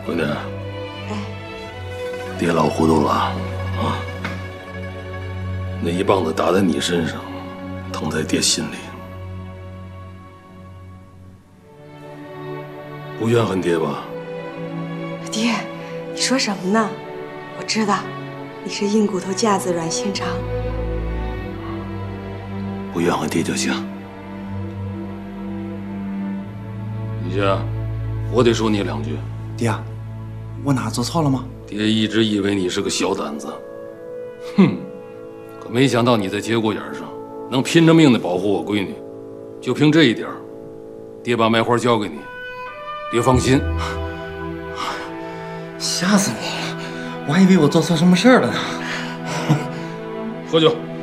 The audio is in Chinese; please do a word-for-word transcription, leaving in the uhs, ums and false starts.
闺女， 哎， 爹老糊涂了啊！那一棒子打在你身上，疼在爹心里。不怨恨爹吧？ 爹，你说什么呢？我知道，你是硬骨头架子软心肠。 不怨恨爹就行。李家，我得说你两句。 爹，我哪做错了吗？ 爹一直以为你是个小胆子，哼，可没想到你在节骨眼上能拼着命的保护我闺女。就凭这一点，爹把卖花交给你，爹放心。 吓死我了！我还以为我做错什么事儿了呢。 喝酒。